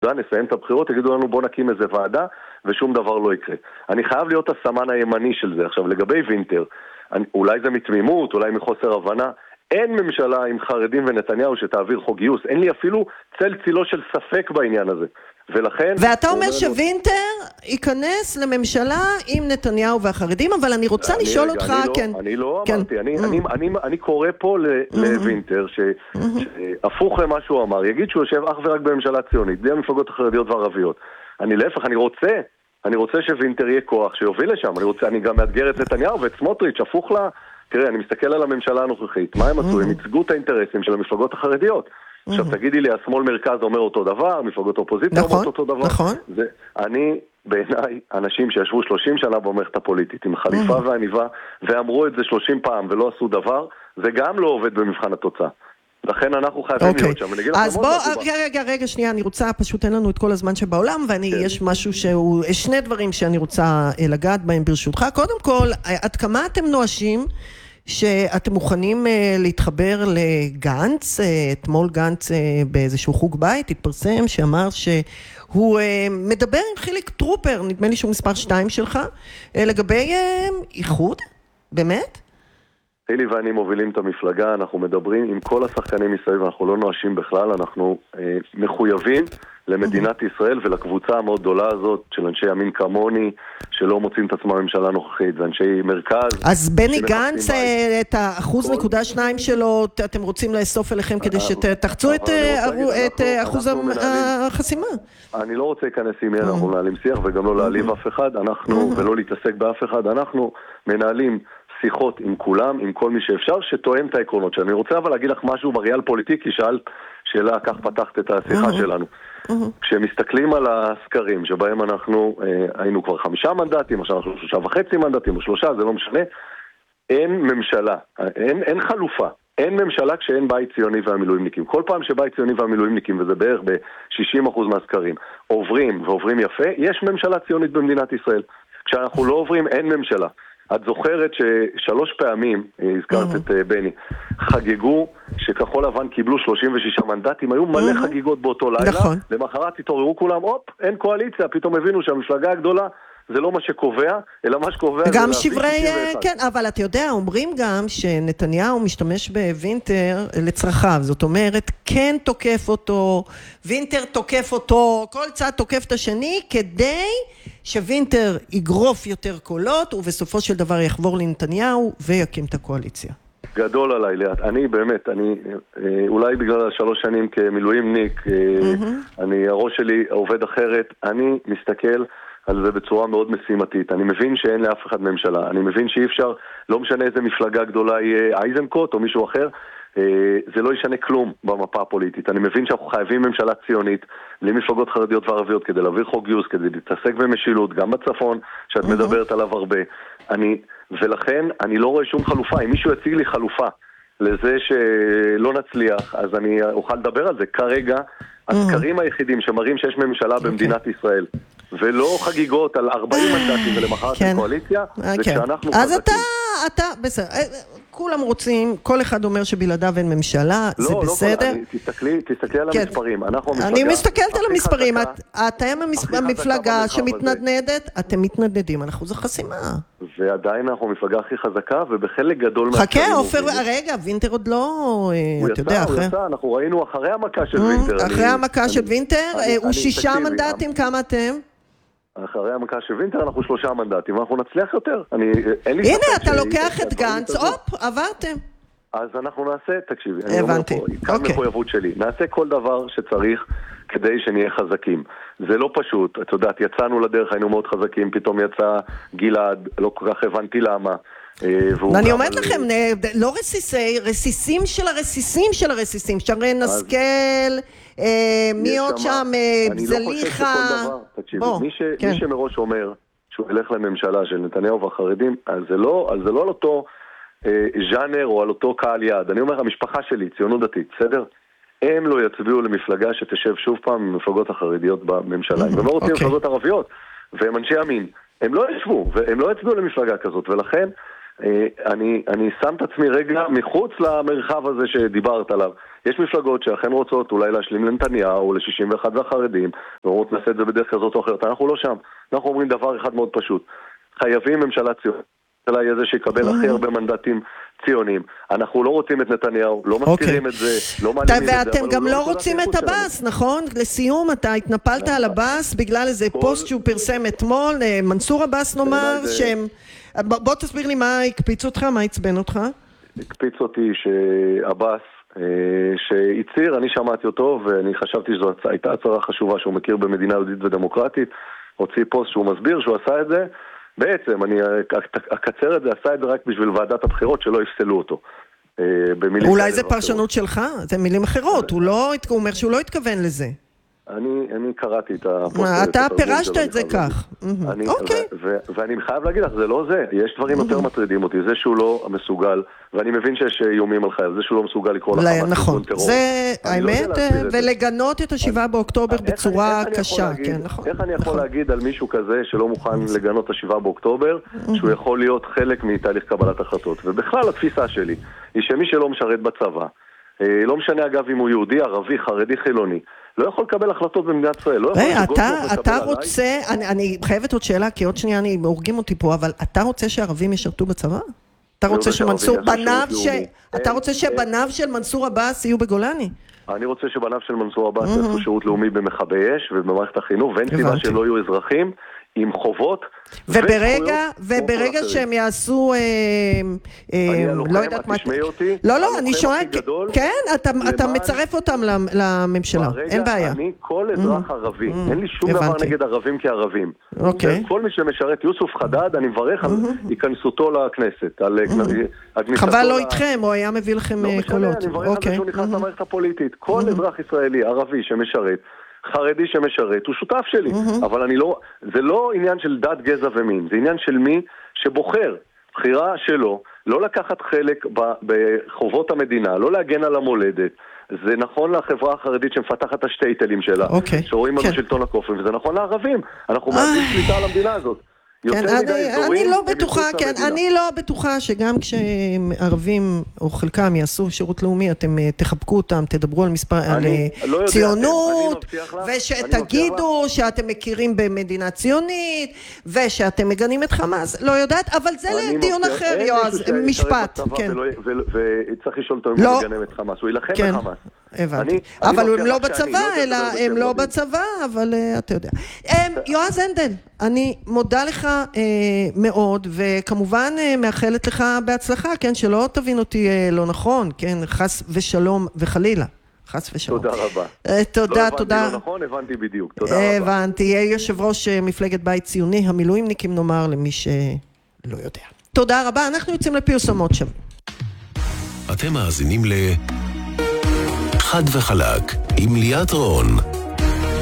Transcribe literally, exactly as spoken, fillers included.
העבודה, נסיים את הבחירות, יגידו לנו בוא נקים איזה ועדה, ושום דבר לא יקרה. אני חייב להיות הסמן הימני של זה. עכשיו, לגבי וינטר, אני, אולי זה מתמימות, אולי מחוסר הבנה, אין ממשלה עם חרדים ונתניהו שתעביר חוק גיוס, אין לי אפילו צל צילו של ספק בעניין הזה. ולכן... ואתה אומר שווינטר ייכנס לממשלה עם נתניהו והחרדים, אבל אני רוצה לשאול אותך, כן. אני לא אמרתי, אני קורא פה לווינטר, שהפוך למה שהוא אמר, יגיד שהוא יושב אך ורק בממשלה ציונית, בלי המפלגות החרדיות והערביות. אני להפך, אני רוצה, אני רוצה שווינטר יהיה כוח שיוביל לשם, אני רוצה, אני גם מאתגר את נתניהו ואת סמוטריץ', הפוך לה, תראה, אני מסתכל על הממשלה הנוכחית, מה הם עשו? הם ייצגו את האינטרסים של המפלגות החרדיות. עכשיו תגידי לי, השמאל מרכז אומר אותו דבר, מפלגות האופוזיציה אומרות אותו דבר. נכון. אני, בעיניי, אנשים שישבו שלושים שנה במערכת הפוליטית, עם חליפה ועניבה, ואמרו את זה שלושים פעם ולא עשו דבר, זה גם לא עובד במבחן התוצאה. לכן אנחנו חייבים להיות שם. אז בוא, רגע, רגע, שנייה, אני רוצה, פשוט אין לנו את כל הזמן שבעולם, ואני, יש משהו שהוא, שני דברים שאני רוצה לגעת בהם ברשותך. קודם כל, עד כמה אתם נואשים שאתם מוכנים להתחבר לגנץ? אתמול גנץ באיזשהו חוג בית התפרסם שאמר שהוא מדבר עם חיליק טרופר, נדמה לי שהוא מספר שתיים שלך, לגבי איחוד? באמת? חילי ואני מובילים את המפלגה, אנחנו מדברים עם כל השחקנים מסביב, אנחנו לא נואשים בכלל, אנחנו אה, מחויבים למדינת ישראל ולקבוצה המאוד גדולה הזאת של אנשי ימין כמוני, שלא מוצאים את עצמם בממשלה נוכחית, ואנשי מרכז. אז בני גנץ, אה, את האחוז נקודה שניים שלו, אתם רוצים לאסוף אליכם כדי שתחצו את, את אחוז החסימה? אני לא רוצה להיכנס עם יד, אנחנו מנהלים שיח וגם לא להעליב אף אחד, אנחנו, ולא להתעסק באף אחד, אנחנו מנהלים שיחות עם כולם, עם כל מי שאפשר, שתואם את העקרונות שלנו. אני רוצה אבל להגיד לך משהו בריאל פוליטיקי, שאלת שאלה, כך פתחת את השיחה שלנו. כשמסתכלים על הסקרים, שבהם אנחנו אה, היינו כבר חמישה מנדטים, עכשיו אנחנו שלושה וחצי מנדטים, או שלושה, זה לא משנה, אין ממשלה, אין, אין חלופה, אין ממשלה כשאין בית ציוני והמילואימניקים. כל פעם שבית ציוני והמילואימניקים, וזה בערך ב-שישים אחוז מהסקרים, עוברים ועוברים יפה, יש ממשלה ציונית במדינת ישראל. כשאנחנו לא עוברים, אין ממשלה. את זוכרת ששלוש פעמים, הזכרת את בני, חגגו שכחול לבן קיבלו שלושים ושישה מנדטים, היו מלא חגיגות באותו לילה, למחרת התעוררו כולם, הופ, אין קואליציה, פתאום הבינו שהמפלגה הגדולה זה לא מה שקובע, אלא מה שקובע זה גם שברי, כן, אבל אתה יודע, אומרים גם שנתניהו משתמש בווינטר לצרכיו, זאת אומרת, כן תוקף אותו, וינטר תוקף אותו, כל צד תוקף את השני, כדי שווינטר יגרוף יותר קולות, ובסופו של דבר יחבור לנתניהו ויקים את הקואליציה. גדול עליי, ליאת. אני באמת, אני, אולי בגלל השלוש שנים כמילואימניק, אני, הראש שלי עובד אחרת, אני מסתכל על זה בצורה מאוד משימתית. אני מבין שאין לאף אחד ממשלה. אני מבין שאי אפשר, לא משנה איזה מפלגה גדולה יהיה אייזנקוט או מישהו אחר, זה לא ישנה כלום במפה הפוליטית. אני מבין שאנחנו חייבים ממשלה ציונית, בלי מפלגות חרדיות וערביות, כדי להעביר חוק גיוס, כדי להתעסק במשילות, גם בצפון, שאת מדברת עליו הרבה. אני, ולכן אני לא רואה שום חלופה. אם מישהו יציג לי חלופה לזה שלא נצליח, אז אני אוכל לדבר על זה. כרגע, הסקרים היחידים שמראים שיש ממשלה במדינת ישראל, ולא חגיגות על ארבעים מנדטים ולמחרת הקואליציה, זה כשאנחנו אז אתה, אתה, בסדר, כולם רוצים, כל אחד אומר שבלעדיו אין ממשלה, זה בסדר. תסתכלי, תסתכלי על המספרים. אני מסתכלת על המספרים, אתם המפלגה שמתנדנדת, אתם מתנדנדים, אנחנו זו חסימה. ועדיין אנחנו המפלגה הכי חזקה, ובחלק גדול... חכה, אופר, רגע, וינטר עוד לא... הוא יצא, הוא יצא, אנחנו ראינו אחרי המכה של וינטר. אחרי המכה של וינטר, הוא שישה מנדטים, כמה אתם? אחרי המכה של וינטר אנחנו שלושה מנדטים, ואנחנו נצליח יותר. הנה, אתה לוקח את גנץ, הופ, עברתם. אז אנחנו נעשה, תקשיבי, אני אומר פה, כאן מחויבות שלי, נעשה כל דבר שצריך כדי שנהיה חזקים. זה לא פשוט, את יודעת, יצאנו לדרך, היינו מאוד חזקים, פתאום יצא גלעד, לא כל כך הבנתי למה. ואני אומרת לכם, לא רסיסי, רסיסים של הרסיסים של הרסיסים, שרן השכל, מי עוד שם, זליחה. מי שמראש אומר שהוא ילך לממשלה של נתניהו והחרדים, אז זה לא על אותו ז'אנר או על אותו קהל יעד. אני אומר, המשפחה שלי, ציונות דתית, בסדר? הם לא יצביעו למפלגה שתשב שוב פעם במפלגות החרדיות בממשלה. הם לא רוצים מפלגות ערביות, והם אנשי ימין. הם לא ישבו, והם לא יצביעו למפלגה כזאת, ולכן אני, אני שם את עצמי רגע מחוץ למרחב הזה שדיברת עליו. יש מפלגות שאכן רוצות אולי להשלים לנתניהו או ל-שישים ואחת והחרדים, ואומרות נעשה את זה בדרך כזאת או אחרת. אנחנו לא שם. אנחנו אומרים דבר אחד מאוד פשוט. חייבים ממשלה ציונית. ממשלה יהיה זה שיקבל הכי הרבה מנדטים ציונים. אנחנו לא רוצים את נתניהו, לא מסתירים את זה, לא מעלימים את זה. ואתם גם לא רוצים את הבאס, נכון? לסיום, אתה התנפלת על הבאס בגלל איזה פוסט שהוא פרסם אתמול, מנסור הבאס נאמר, שהם... בוא תסביר לי מה הקפיץ אותך, מה הצבן אותך? הקפיץ אותי שהבאס, שהציר, אני שמעתי אותו, ואני חשבתי שזו הייתה הצהרה חשובה שהוא מכיר במדינה יהודית ודמוקרטית, הוציא פוסט שהוא מסביר שהוא עשה את זה, בעצם, אני אקצר את זה, עשה את זה רק בשביל ועדת הבחירות שלא יפסלו אותו. אולי זה פרשנות שלך? זה מילים אחרות, הוא אומר שהוא לא התכוון לזה. אני, אני קראתי את הפוסט. אתה פירשת את זה כך. אוקיי. ואני חייב להגיד לך, זה לא זה. יש דברים יותר מטרידים אותי. זה שהוא לא מסוגל, ואני מבין שיש איומים על חייו, זה שהוא לא מסוגל לקרוא לחמאס נכון. זה האמת, ולגנות את השבעה באוקטובר בצורה קשה. איך אני יכול להגיד על מישהו כזה שלא מוכן לגנות את השבעה באוקטובר, שהוא יכול להיות חלק מתהליך קבלת החלטות? ובכלל התפיסה שלי היא שמי שלא משרת בצבא, לא משנה אגב אם הוא יהודי, ערבי, חרדי, חילוני, לא יכול לקבל החלטות במדינת ישראל. אתה רוצה, אני חייבת עוד שאלה, כי עוד שנייה אני הורגים אותי פה, אבל אתה רוצה שערבים ישרתו בצבא? אתה רוצה שמנסור, בניו אתה רוצה שבניו של מנסור עבאס יהיו בגולני? אני רוצה שבניו של מנסור עבאס יעשו שירות לאומי במכבי אש ובמערכת החינוך, ואין סיבה שהם לא יהיו אזרחים עם חובות וברגע, וברגע שהם יעשו, לא יודעת מה, לא, לא, אני שואלת, כן, אתה מצרף אותם לממשלה, אין בעיה. אני כל אזרח ערבי, אין לי שום דבר נגד ערבים כערבים. כל מי שמשרת, יוסוף חדד, אני מברך על היכנסותו לכנסת. חבל לא איתכם, הוא היה מביא לכם קולות. אני מברך על זה שהוא נכנס למערכת הפוליטית. כל אזרח ישראלי, ערבי שמשרת, חרדי שמשרת, הוא שותף שלי, mm-hmm. אבל אני לא, זה לא עניין של דת, גזע ומין, זה עניין של מי שבוחר, בחירה שלו, לא לקחת חלק בחובות המדינה, לא להגן על המולדת. זה נכון לחברה החרדית שמפתחת השטייטלים שלה, okay. שרואים כן. על שלטון הכופרים, וזה נכון לערבים, אנחנו מאבדים שליטה על המדינה הזאת. כן, אני, אני לא בטוחה, כן, אני לא בטוחה שגם כשערבים או חלקם יעשו שירות לאומי, אתם תחבקו אותם, תדברו על מספר, אני, על לא ציונות, ושתגידו שאתם מכירים במדינה ציונית, ושאתם מגנים את חמאס, לא יודעת, אבל זה לדיון אחר, יועז, משפט, כן. וצריך לשאול אותו אם הוא מגנה את חמאס, הוא ילחם בחמאס. הבנתי. אבל הם לא בצבא, אלא הם לא בצבא, אבל אתה יודע. יועז הנדל, אני מודה לך מאוד, וכמובן מאחלת לך בהצלחה, כן, שלא תבין אותי לא נכון, כן, חס ושלום וחלילה. חס ושלום. תודה רבה. תודה, תודה. לא הבנתי לא נכון, הבנתי בדיוק. תודה רבה. הבנתי. יושב ראש מפלגת בית ציוני, המילואימניקים נאמר למי שלא יודע. תודה רבה, אנחנו יוצאים לפרסומות שם. אתם מאזינים ל... חד וחלק, עם ליאת רון.